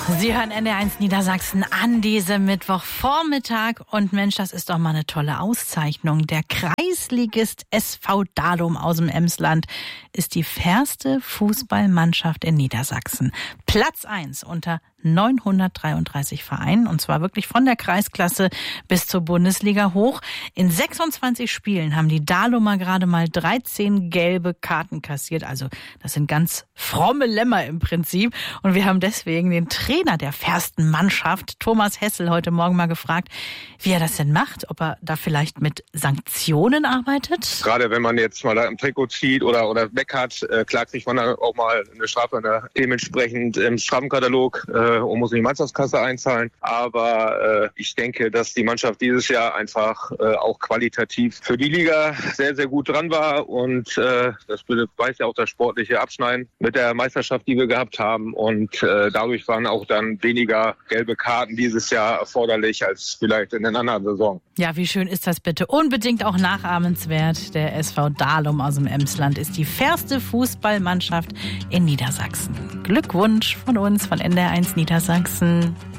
Sie hören NDR1 Niedersachsen an diesem Mittwochvormittag. Und Mensch, das ist doch mal eine tolle Auszeichnung. Der Kreisligist SV Dalum aus dem Emsland ist die fairste Fußballmannschaft in Niedersachsen. Platz 1 unter 933 Vereinen, und zwar wirklich von der Kreisklasse bis zur Bundesliga hoch. In 26 Spielen haben die Dalumer gerade mal 13 gelbe Karten kassiert. Also das sind ganz fromme Lämmer im Prinzip. Und wir haben deswegen den Trainer der fairsten Mannschaft, Thomas Hessel, heute Morgen mal gefragt, wie er das denn macht, ob er da vielleicht mit Sanktionen arbeitet. Gerade wenn man jetzt mal da im Trikot zieht oder weg hat, klar kriegt man dann auch mal eine Strafe dementsprechend im Strafenkatalog und muss in die Mannschaftskasse einzahlen. Aber ich denke, dass die Mannschaft dieses Jahr einfach auch qualitativ für die Liga sehr, sehr gut dran war. Und das weiß ja auch das sportliche Abschneiden mit der Meisterschaft, die wir gehabt haben. Und dadurch waren auch dann weniger gelbe Karten dieses Jahr erforderlich als vielleicht in den anderen Saison. Ja, wie schön ist das bitte? Unbedingt auch nachahmenswert. Der SV Dalum aus dem Emsland ist die fairste Fußballmannschaft in Niedersachsen. Glückwunsch von uns, von NDR1 Niedersachsen.